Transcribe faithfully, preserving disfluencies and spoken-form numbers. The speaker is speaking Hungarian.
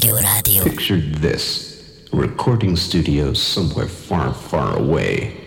Rádió, rádió. Picture this. A recording studio somewhere far, far away.